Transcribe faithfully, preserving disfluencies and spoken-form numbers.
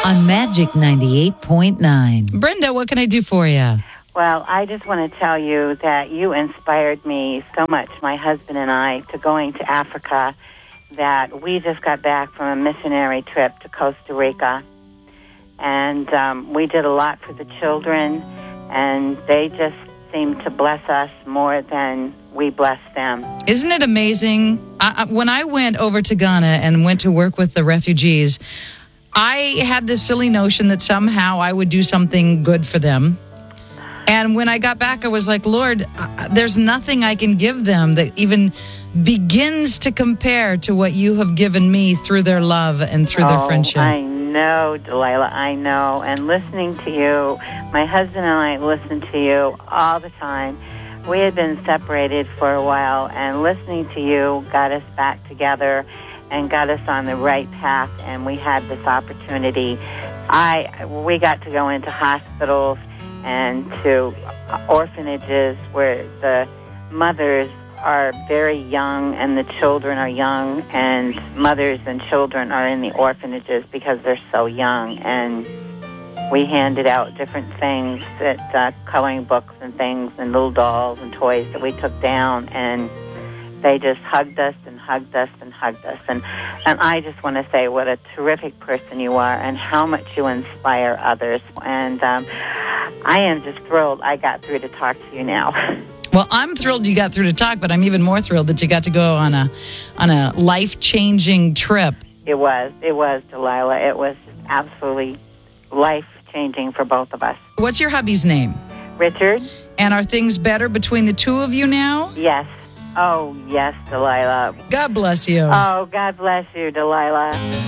on Magic ninety-eight point nine. Brenda, what can I do for you? Well, I just want to tell you that you inspired me so much, my husband and I, to going to Africa, that we just got back from a missionary trip to Costa Rica. And um, we did a lot for the children, and they just seemed to bless us more than we blessed them. Isn't it amazing? I, I, when I went over to Ghana and went to work with the refugees, I had this silly notion that somehow I would do something good for them. And when I got back, I was like, Lord, uh, there's nothing I can give them that even begins to compare to what you have given me through their love and through oh, their friendship. I know, Delilah, I know. And listening to you, my husband and I listen to you all the time. We had been separated for a while, and listening to you got us back together and got us on the right path, and we had this opportunity. I we got to go into hospitals and to orphanages where the mothers are very young and the children are young, and mothers and children are in the orphanages because they're so young. And we handed out different things, that uh, coloring books and things and little dolls and toys that we took down, and they just hugged us and hugged us and hugged us. And, and I just want to say what a terrific person you are and how much you inspire others. And um, I am just thrilled I got through to talk to you now. Well, I'm thrilled you got through to talk, but I'm even more thrilled that you got to go on a on a life-changing trip. It was. It was, Delilah. It was absolutely life-changing for both of us. What's your hubby's name? Richard? And are things better between the two of you now? Yes. Oh, yes, Delilah. God bless you. Oh, God bless you, Delilah.